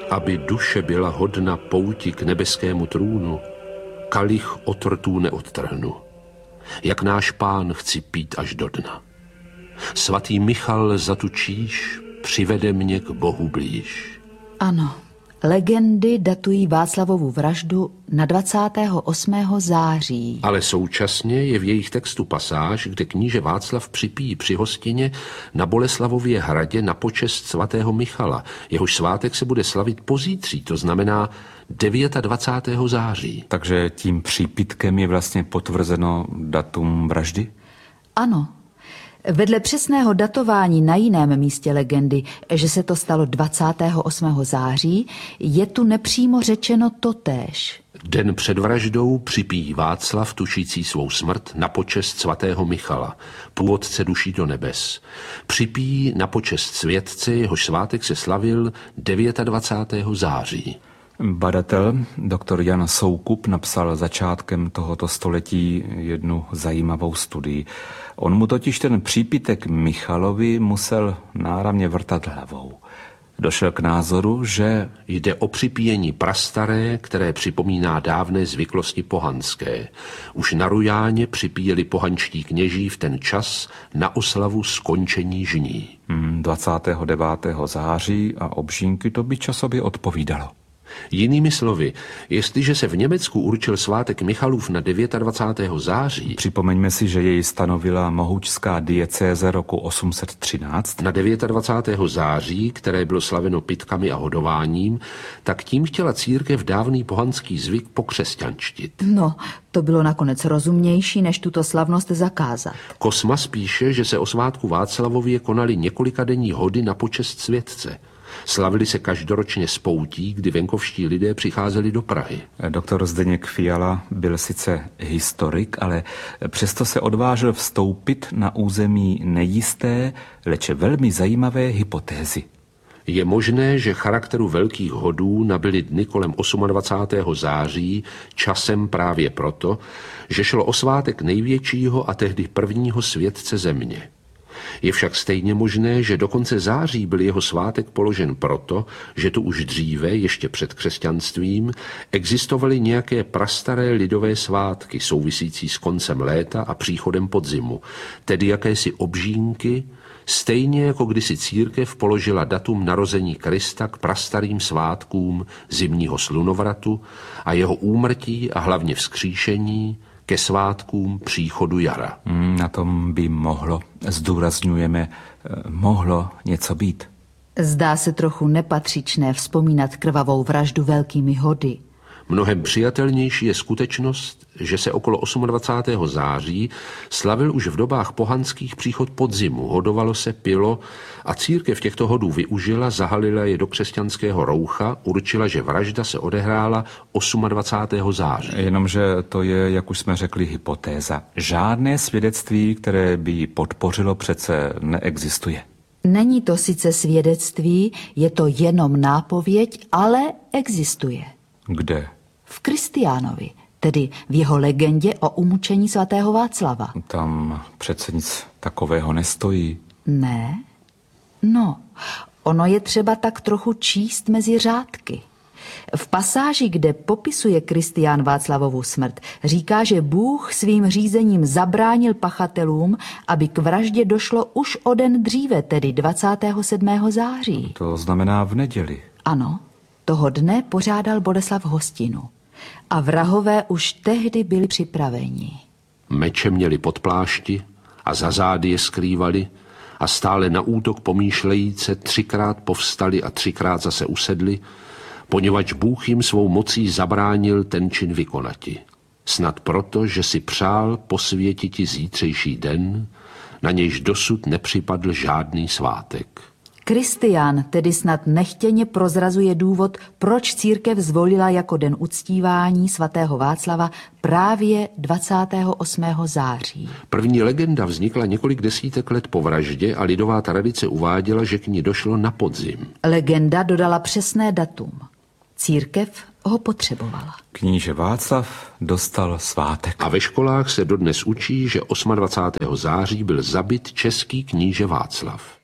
aby duše byla hodna pouti k nebeskému trůnu, kalich od rtů neodtrhnu. Jak náš Pán chci pít až do dna. Svatý Michal za tu číž přivede mě k Bohu blíž. Ano, legendy datují Václavovu vraždu na 28. září. Ale současně je v jejich textu pasáž, kde kníže Václav připíjí při hostině na Boleslavově hradě na počest svatého Michala. Jehož svátek se bude slavit pozítří, to znamená 29. září. Takže tím přípitkem je vlastně potvrzeno datum vraždy? Ano. Vedle přesného datování na jiném místě legendy, že se to stalo 28. září, je tu nepřímo řečeno totéž. Den před vraždou připíjí Václav, tušící svou smrt, na počest svatého Michala, původce duší do nebes. Připíjí na počest světce, jehož svátek se slavil 29. září. Badatel doktor Jan Soukup napsal začátkem tohoto století jednu zajímavou studii. On mu totiž ten přípitek Michalovi musel náramně vrtat hlavou. Došel k názoru, že jde o připíjení prastaré, které připomíná dávné zvyklosti pohanské. Už na Rujáně připíjeli pohančtí kněží v ten čas na oslavu skončení žní. 29. září a obžínky to by časově odpovídalo. Jinými slovy, jestliže se v Německu určil svátek Michalův na 29. září, připomeňme si, že jej stanovila mohučská diecéze roku 813, na 29. září, které bylo slaveno pytkami a hodováním, tak tím chtěla církev dávný pohanský zvyk pokřesťanštit. No, to bylo nakonec rozumnější, než tuto slavnost zakázat. Kosmas píše, že se o svátku Václavově konaly několikadenní hody na počest světce. Slavili se každoročně s poutí, kdy venkovští lidé přicházeli do Prahy. Doktor Zdeněk Fiala byl sice historik, ale přesto se odvážil vstoupit na území nejisté, leč velmi zajímavé hypotézy. Je možné, že charakteru velkých hodů nabyly dny kolem 28. září časem právě proto, že šlo o svátek největšího a tehdy prvního světce země. Je však stejně možné, že do konce září byl jeho svátek položen proto, že tu už dříve, ještě před křesťanstvím, existovaly nějaké prastaré lidové svátky souvisící s koncem léta a příchodem podzimu, tedy jakési obžínky, stejně jako kdysi církev položila datum narození Krista k prastarým svátkům zimního slunovratu a jeho úmrtí a hlavně vzkříšení ke svátkům příchodu jara. Na tom by mohlo, zdůrazňujeme, mohlo něco být. Zdá se trochu nepatřičné vzpomínat krvavou vraždu velkými hody. Mnohem přijatelnější je skutečnost, že se okolo 28. září slavil už v dobách pohanských příchod podzimu, hodovalo se, pilo a církev těchto hodů využila, zahalila je do křesťanského roucha, určila, že vražda se odehrála 28. září. Jenomže to je, jak už jsme řekli, hypotéza. Žádné svědectví, které by ji podpořilo, přece neexistuje. Není to sice svědectví, je to jenom nápověď, ale existuje. Kde? V Kristiánovi, tedy v jeho legendě o umučení svatého Václava. Tam přece nic takového nestojí. Ne? No, ono je třeba tak trochu číst mezi řádky. V pasáži, kde popisuje Kristián Václavovu smrt, říká, že Bůh svým řízením zabránil pachatelům, aby k vraždě došlo už o den dříve, tedy 27. září. To znamená v neděli. Ano, toho dne pořádal Boleslav hostinu. A vrahové už tehdy byli připraveni. Meče měli pod plášti a za zády je skrývali a stále na útok pomýšlejíce 3krát povstali a 3krát zase usedli, poněvadž Bůh jim svou mocí zabránil ten čin vykonati. Snad proto, že si přál posvětiti zítřejší den, na nějž dosud nepřipadl žádný svátek. Kristián tedy snad nechtěně prozrazuje důvod, proč církev zvolila jako den uctívání svatého Václava právě 28. září. První legenda vznikla několik desítek let po vraždě a lidová tradice uváděla, že k ní došlo na podzim. Legenda dodala přesné datum. Církev ho potřebovala. Kníže Václav dostal svátek. A ve školách se dodnes učí, že 28. září byl zabit český kníže Václav.